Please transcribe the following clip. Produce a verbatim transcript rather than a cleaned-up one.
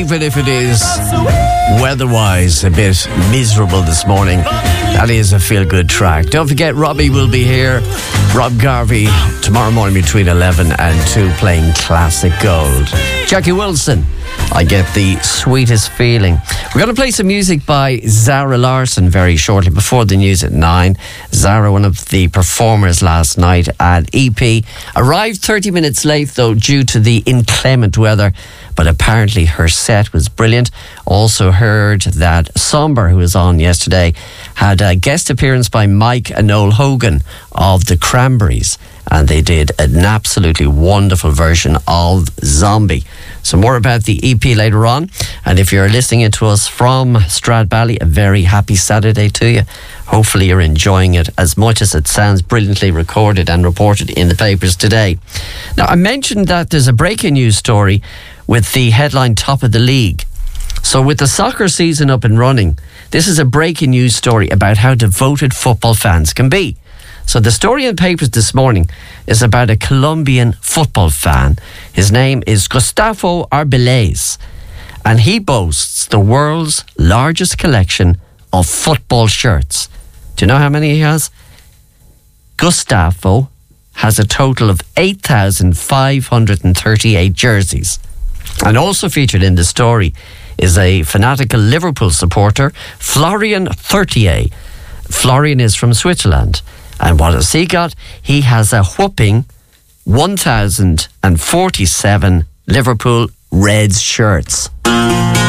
Even if it is weather-wise a bit miserable this morning, that is a feel-good track. Don't forget, Robbie will be here. Rob Garvey tomorrow morning between eleven and two playing classic gold. Jackie Wilson, I get the sweetest feeling. We're going to play some music by Zara Larsson very shortly before the news at nine. Zara, one of the performers last night at E P, arrived thirty minutes late though due to the inclement weather, but apparently her set was brilliant. Also heard that Somber, who was on yesterday, had a guest appearance by Mike and Noel Hogan of the Cranberries, and they did an absolutely wonderful version of Zombie. So more about the E P later on. And if you're listening to us from Stradbally, a very happy Saturday to you. Hopefully you're enjoying it as much as it sounds brilliantly recorded and reported in the papers today. Now, I mentioned that there's a breaking news story with the headline Top of the League. So with the soccer season up and running, this is a breaking news story about how devoted football fans can be. So the story in the papers this morning is about a Colombian football fan. His name is Gustavo Arbeláez, and he boasts the world's largest collection of football shirts. Do you know how many he has? Gustavo has a total of eight thousand five hundred thirty-eight jerseys. And also featured in the story is a fanatical Liverpool supporter, Florian Thirtier. Florian is from Switzerland. And what has he got? He has a whopping one thousand forty-seven Liverpool Reds shirts.